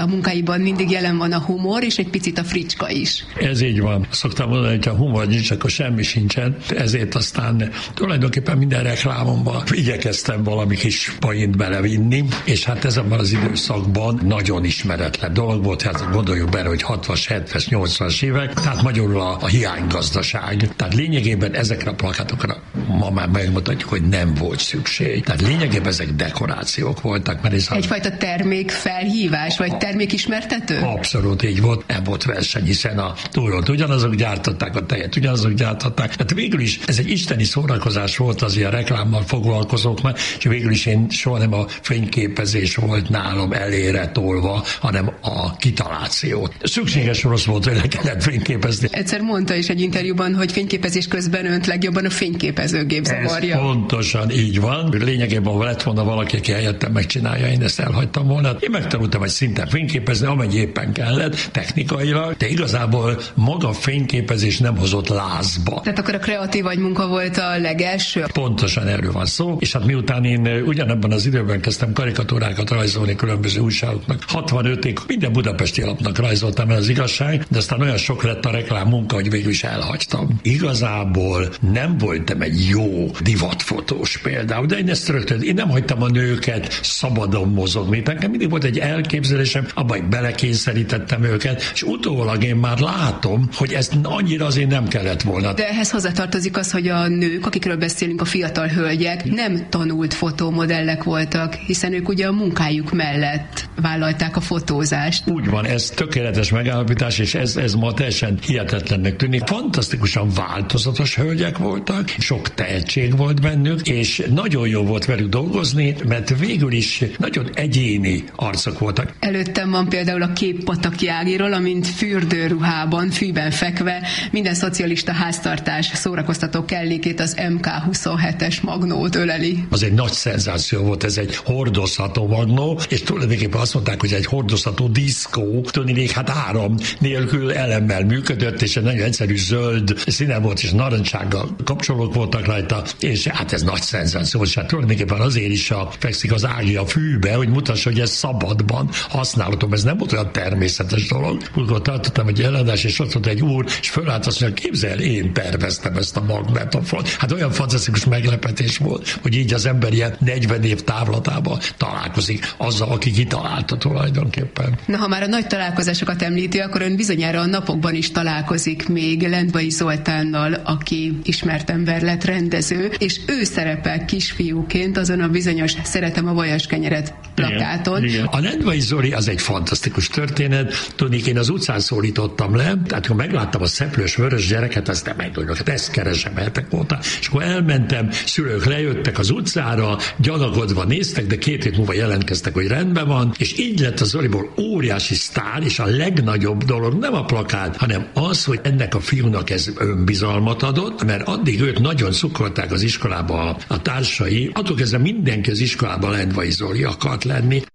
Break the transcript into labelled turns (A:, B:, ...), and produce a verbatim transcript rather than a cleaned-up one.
A: a munkáiban mindig jelen van a humor, és egy picit a fricska is.
B: Ez így van. Szoktam mondani, hogy ha humor nincs, akkor semmi sincsen. Ezért aztán tulajdonképpen minden reklámomban igyekeztem valami kis poént belevinni, és hát ezekben az időszakban nagyon ismeretlen dolog volt, hát gondoljuk bele, hogy hatvanas, hetvenes, nyolcvanas évek, tehát magyarul a, a hiánygazdaság. Tehát lényegében ezekre a plakátokra ma már megmutatjuk, hogy nem volt szükség. Tehát lényegében ezek dekorációk voltak. Mert ez
A: egyfajta termékfelhívás, vagy termékismertető?
B: Abszolút így volt. Nem volt verseny, hiszen a túrót ugyanazok gyártották, a tejet ugyanazok gyártották. Tehát végül is ez egy isteni szórakozás volt az ilyen reklámmal foglalkozóknak, és végül is én soha nem a fényképezés volt nálam elére tolva, hanem a kitaláció. Szükséges rossz volt, hogy le kellett fényképezni.
A: Egyszer mondta is egy interjúban, hogy fényképezés közben önt legjobban a fényképezőgép zavarja.
B: Ez pontosan így van. Lényegében, ha lett volna valaki, aki helyettem megcsinálja, én ezt elhagytam volna. Én megtanultam egy szinten fényképezni, amennyi éppen kellett, technikailag, de igazából maga fényképezés nem hozott lázba.
A: Tehát akkor a kreatív agymunka volt a legelső?
B: Pontosan erről van szó, és hát miután én ugyanebben az időben kezdtem karikatúrákat rajzolni különböző újságoknak, hatvanötig minden budapesti lapnak rajzoltam el, az igazság, de aztán olyan sok lett a reklám munka, hogy végül is elhagytam. Igazából nem voltam egy jó divatfotós például, de én ezt rögtön, én nem hagytam a nőket szabadon mozogni. Nekem mindig volt egy elképzelésem, abban hogy belekényszerítettem őket, és utólag én már látom, hogy ezt annyira azért nem kellett volna.
A: De ehhez hozzátartozik az, hogy a nők, akikről beszélünk, a fiatal hölgyek, nem tanult fotómodellek voltak, hiszen ők ugye a munkájuk mellett vállalták a fotózást.
B: Úgy van, ez tökéletes megállapítás, és ez, ez ma teljesen hihetetlennek tűnik. Fantasztikusan változatos hölgyek voltak, sok tehetség volt bennük, és nagyon jó volt velük dolgozni, mert végül is nagyon egyéni arcok voltak.
A: Előttem van például a kép Pataki Ágiról, amint fürdőruhában, fűben fekve minden szocialista háztartás szórakoztató kellékét, az em ká huszonhetes magnót öleli.
B: Az egy nagy szenzáció volt, ez egy hordozható magnó, és tulajdonképpen azt mondták, hogy egy hordozható diszkó, tudnék, hát áram nélkül elemmel működött, és egy nagyon egyszerű zöld színe volt, és narancsággal kapcsolók voltak rajta, és hát ez nagy szenzáció, és hát tulajdonképpen azért is a, fekszik az Ági a fűbe, hogy mutassa, hogy ez szabadban használható, ez nem volt olyan természetes dolog. Akkor tartottam egy előadást, és ott volt egy úr, és fölállt azt mondja, képzel, én terveztem ezt a magnetofont. Hát olyan fantasztikus meglepetés volt, hogy így az ember ilyen negyven év távlatában találkozik azzal, aki kitalálta tulajdonképpen.
A: Na, ha már a nagy találkozásokat említi, akkor ön bizonyára a napokban is találkozik még Lendvai Zoltánnal, aki ismert ember lett, rendező, és ő szerepel kisfiúként azon a bizonyos Szeretem a vajaskenyeret plakáton.
B: Igen, igen. A Lendvai Zoli az egy fantasztikus történet. Tudnék, én az utcán szólítottam le, tehát ha megláttam a szeplős vörös gyereket, azt nem megdolgok, hát ezt keresem, hetek volna. És akkor elmentem, szülők lejöttek az utcára, gyanakodva néztek, de két hét múlva jelentkeztek, hogy rendben van, és így lett a Zoliból óriási sztár, és a legnagyobb dolog nem a plakát, hanem az, hogy ennek a fiúnak ez önbizalmat adott, mert addig őt nagyon cukolták az iskolába a, a társai, attól kezdve mindenki az iskolában Lendvai Zoli akart lenni.